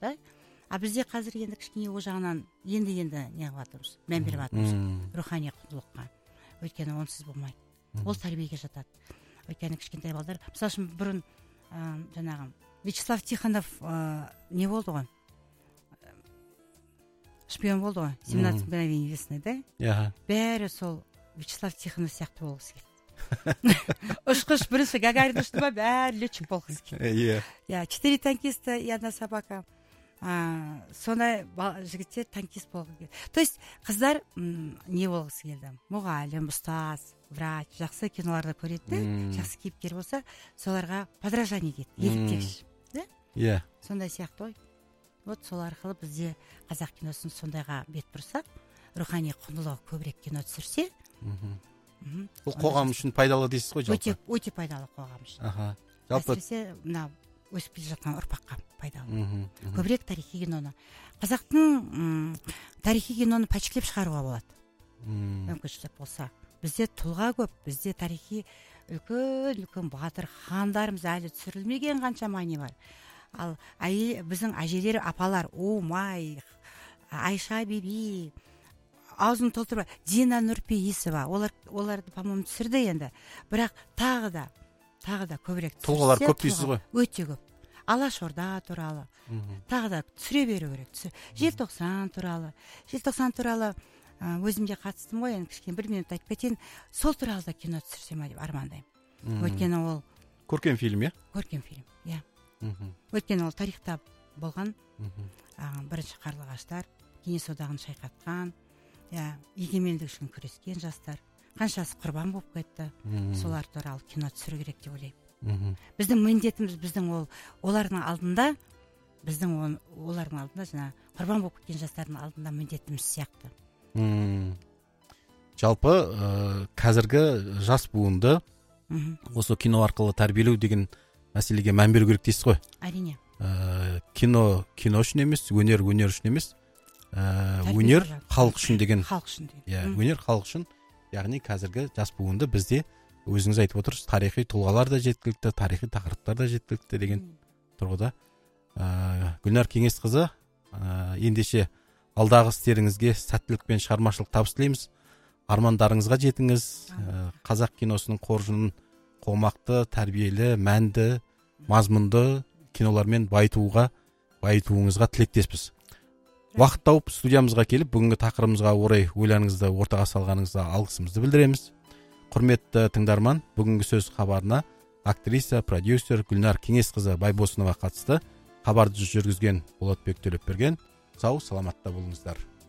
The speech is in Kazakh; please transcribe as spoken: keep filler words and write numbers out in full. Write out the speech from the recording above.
да. А бізде қазір енді кішкене ол жағынан енді енді не қылып жатырмыз, мән беріп жатырмыз рухани құндылыққа. Өйткені онсыз болмайды. Ол тәрбиеге жатады. Өйткені кішкентай балдар, мысалы үшін бұрын ә, жаңағы Вячеслав Тихонов ә, не болды ғой? Шпион болды ғой. семнадцать мгновений весны, да? Иә. Бәрі сол Вячеслав Тихонов сияқты болғысы келді. Ұшқыш бірінші Гагарин ұшты ма, бәрі летчик болғысы келді. Иә. Иә, четыре танкиста и одна собака. А, сондай жігіттер танкист болғысы келді. То есть қыздар м, не болғысы келді? Мұғалім, ұстаз, врач, жақсы киноларды көреді, жақсы кейіпкер болса, соларға подражание етеді, еліктегіш. Да? Иә. Сондай сияқты ғой. Вот сол арқылы бізде қазақ киносын сондайға бет бұрсақ, рухани құндылығы көбірек кино түсірсе, бұл қоғам үшін пайдалы дейсіз ғой жалпы? Өте, өте пайдалы қоғам үшін. Аха. Жалпы әсіресе мына өсіп келе жатқан ұрпаққа пайдалы. Көбірек тарихи киноны. Қазақтың тарихи киноны пәчкілеп шығаруға болады. Мүмкіншілік болса. Бізде тұлға көп, бізде тарихи үлкен-үлкен батыр хандарымыз әлі түсірілмеген қаншама не бар. Ал әйел, біздің әжелер, апалар, о май, Айша биби, аузын толтырып, Дина Нұрпейісова, олар, оларды, по-моему, түсірді енді. Бірақ тағы да, тағы да көбірек түсірсе. Тұлғалар көп дейсіз ғой? Өте көп. Алашорда туралы, тағы да түсіре беру керек. Желтоқсан туралы, желтоқсан туралы өзімде қатыстым ғой, енді кішкене бір минут айтып кетейін. Сол туралы да кино түсірсем ма деп армандаймын. Өйткені ол көркем фильм, иә? Көркем фильм, иә. Өйткені ол тарихта болған, бірінші қарлығаштар, Кеңес одағын шайқатқан, егемендік үшін күрескен жастар, қаншасы құрбан болып кетті, солар туралы кино түсіру керек деп ойлаймын. Біздің міндетіміз, біздің ол олардың алдында, біздің олардың алдында жаңа құрбан болып кеткен жастардың алдында міндетіміз сияқты. Жалпы қазіргі жас буынды осы кино арқылы тәрбиелеу деген мәселеге мән беру керек дейсіз ғой? Әрине. Кино кино үшін емес, өнер өнер үшін емес, өнер халық үшін деген. Халық үшін деген. Иә, өнер халық үшін. Яғни қазіргі жас буынды бізде өзіңіз айтып отырсыз, тарихи тұлғалар да жеткілікті, тарихи тақырыптар да жеткілікті деген тұрғыда. Гүлнар Кеңесқызы, ендеше алдағы істеріңізге сәттілік пен шығармашылық табыс тілейміз. Армандарыңызға жетіңіз. Қазақ киносының қоржынын қомақты, тәрбиелі, мәнді, мазмұнды кинолармен байытуға, байытуыңызға тілектеспіз. Уақыт тауып студиямызға келіп, бүгінгі тақырыбымызға орай ойларыңызды ортаға салғаныңызға алғысымызды білдіреміз. Құрметті тыңдарман, бүгінгі сөз хабарына актриса, продюсер Гүлнар Кеңесқызы Байбосынова қатысты. Хабарды жүргізген Болатбек Төлепберген. Сау, саламатта болыңыздар.